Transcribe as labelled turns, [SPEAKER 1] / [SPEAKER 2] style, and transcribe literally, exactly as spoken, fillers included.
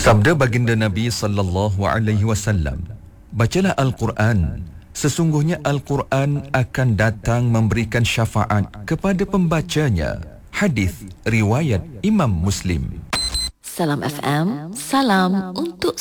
[SPEAKER 1] Sabda baginda Nabi sallallahu alaihi wasallam, bacalah Al-Quran. Sesungguhnya Al-Quran akan datang memberikan syafaat kepada pembacanya. Hadis riwayat Imam Muslim.
[SPEAKER 2] Salam F M, salam untuk